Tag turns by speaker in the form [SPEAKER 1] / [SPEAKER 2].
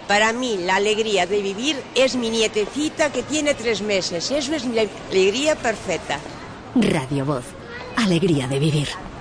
[SPEAKER 1] Para mí, la alegría de vivir es mi nietecita que tiene 3 meses. Eso es mi alegría perfecta.
[SPEAKER 2] Radio Voz. Alegría de vivir.